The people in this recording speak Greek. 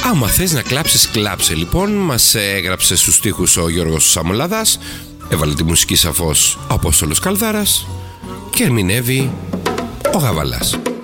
Άμα θες να κλάψεις, κλάψε λοιπόν. Μας έγραψε στους στίχους ο Γιώργος Σαμολάδας. Έβαλε τη μουσική σαφώς ο Απόστολος Καλδάρας. Και ερμηνεύει ο Γαβαλάς.